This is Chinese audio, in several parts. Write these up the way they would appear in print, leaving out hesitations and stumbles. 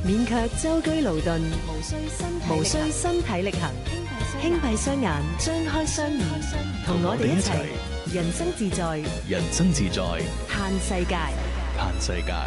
免卻舟車勞頓，無需身體力行，輕閉雙眼，張開雙耳，同我哋一齊人生自在， 人生自在， 嘆世界， 嘆世界。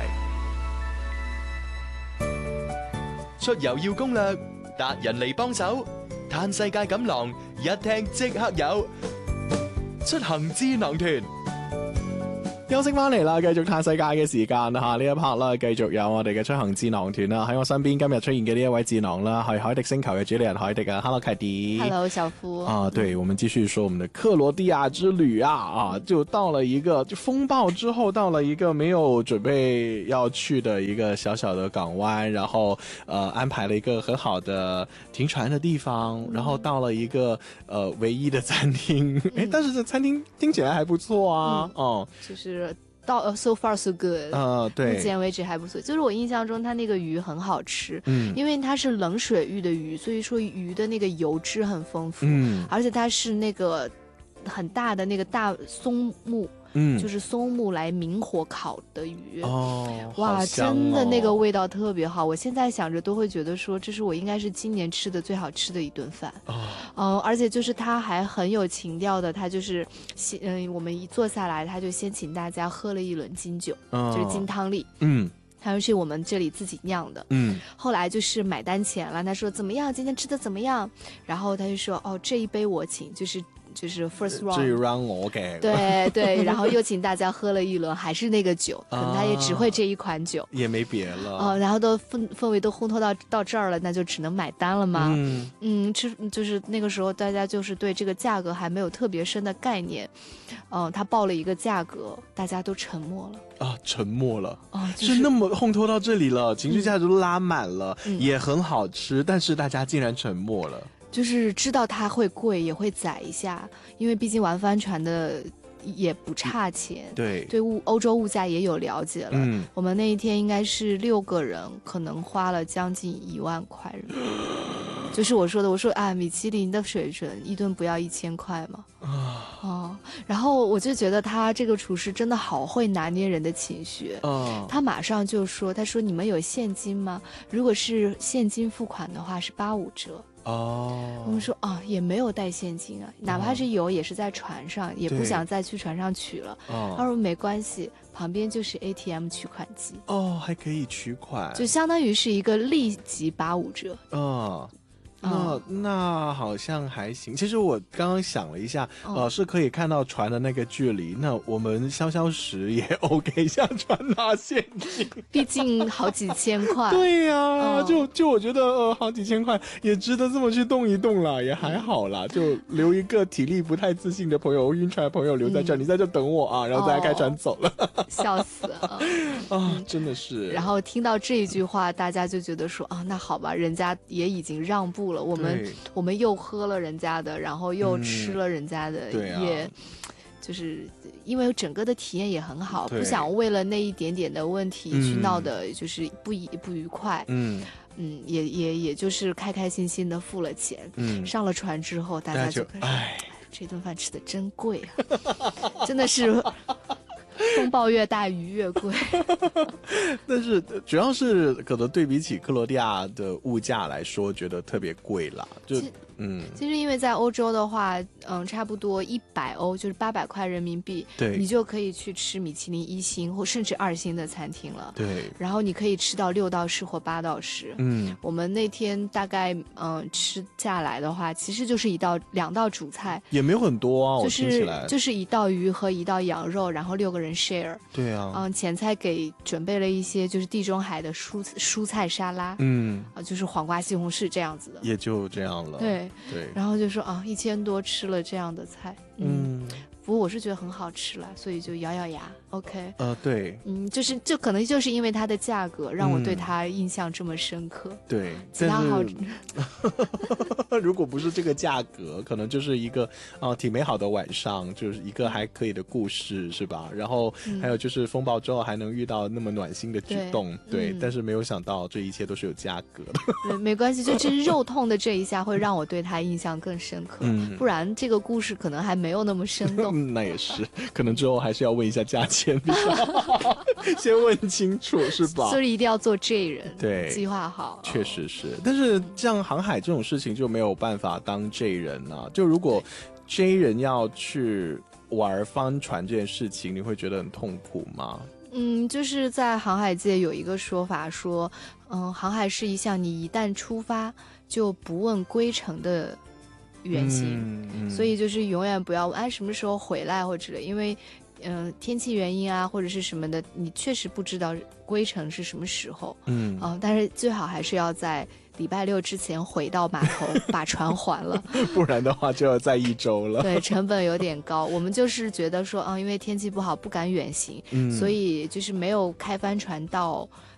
出遊要攻略，達人嚟幫手，嘆世界錦囊，一聽即刻有。出行智囊團。 休息翻嚟啦，繼續嘆世界嘅時間啦，呢一 part 啦，繼續有我哋嘅出行智囊團啦。喺我身邊今日出現嘅呢一位智囊啦，係海迪星球嘅主理人海迪啊。Hello， 凱迪。 Hello， 小夫。 啊，對，我們繼續說我們的克羅地亞之旅啊，就到了一個就風暴之後，到了一個沒有準備要去的一個小小的港灣，然後安排了一個很好的停船的地方，然後到了一個唯一的餐廳，但是這餐廳聽起來還不錯啊， 就是到so far so good， 對， 目前為止還不錯。就是我印象中，它那個魚很好吃，因為它是冷水域的魚，所以說魚的那個油脂很豐富，而且它是那個很大的那個大松木。就是松木來明火烤的魚，哇，真的那個味道特別好。我現在想着都會覺得說，這是我應該是今年吃的最好吃的一頓飯。而且就是他還很有情調的，他就是我們一坐下來，他就先請大家喝了一輪金酒，就是金湯力。他是我們這裡自己釀的。後來就是買單錢了，他說怎麼樣？今天吃的怎麼樣？然後他就說哦，這一杯我請，就是 first round， 這一 round 我給。 對對，然後又請大家喝了一輪，還是那個酒，可能他也只會這一款酒， 也沒別了。 然後都氛圍都烘托到這兒了，那就只能買單了嘛。就是那個時候大家就是對這個價格還沒有特別深的概念，他報了一個價格，大家都沉默了。 沉默了。就是那麼烘托到這裡了，情緒價值都拉滿了，也很好吃，但是大家竟然沉默了。 就是知道它會貴，也會宰一下，因為畢竟玩帆船的也不差錢。 對， 歐洲物價也有了解了。我們那一天應該是6個人，可能花了將近1萬塊人民幣。就是我說啊，米其林的水準，一頓不要1000塊嘛。然後我就覺得他這個廚師真的好會拿捏人的情緒。他馬上就說，他說你們有現金嗎？如果是現金付款的話，是85折。我們說也沒有帶現金啊，哪怕是有也是在船上，也不想再去船上取了。他說沒關係，旁邊就是 ATM 取款機。 還可以取款， 就相當於是一個立即85折。 那好像還行。其實我剛剛想了一下，是可以看到船的那個距離，那我們消食也 OK， 下船拿現金， 畢竟好幾千塊。 對呀，就我覺得好幾千塊也值得這麼去動一動啦，也還好啦，就留一個體力不太自信的朋友，暈船的朋友留在這，你在這等我啊，然後大家開船走了。笑死了真的是。然後聽到這一句話，大家就覺得說那好吧，人家也已經讓步了，我們又喝了人家的，然後又吃了人家的，也就是因為整個的體驗也很好，不想為了那一點點的問題去鬧的就是不愉快。也就是開開心心的付了錢。上了船之後，大家就這頓飯吃的真貴啊，真的是風暴越大魚越貴。 但是主要是可能對比起克羅地亞的物價來說，覺得特別貴啦。 其實因為在歐洲的話，差不多100歐，就是800塊人民幣，對，你就可以去吃米其林1星或甚至2星的餐廳了。對，然後你可以吃到6道式或8道式。我們那天大概吃下來的話，其實就是2道主菜，也沒有很多啊。我聽起來就是1道魚和1道羊肉，然後6個人 share。對啊，前菜給準備了一些就是地中海的蔬菜沙拉，就是黃瓜、西紅柿這樣子的，也就這樣了。對。然後就說1000多吃了這樣的菜。不過我是覺得很好吃了，所以就咬咬牙 OK。對，就可能就是因為它的價格讓我對它印象這麼深刻。對，其他好如果不是這個價格，可能就是一個挺美好的晚上，就是一個還可以的故事，是吧？然後還有就是風暴之後還能遇到那麼暖心的舉動。對，但是沒有想到這一切都是有價格的。 沒關係，就其實肉痛的這一下會讓我對它印象更深刻，不然這個故事可能還沒有那麼生動。 那也是，可能之後還是要問一下價錢。 前比较好？先问清楚是吧？ 所以一定要做 J 人， 对， 计划好。 确实是，但是像航海这种事情就没有办法当 J 人啊。就如果 J 人要去玩帆船这件事情，你会觉得很痛苦吗？ 就是在航海界有一个说法说，航海是一项你一旦出发就不问归程的远行，所以就是永远不要问什么时候回来或者之类，因为天气原因啊或者是什么的，你确实不知道归程是什么时候，但是最好还是要在礼拜6之前回到码头把船还了， 不然的话就要再1周了。 对，成本有点高。我们就是觉得说，因为天气不好不敢远行，所以就是没有开帆船到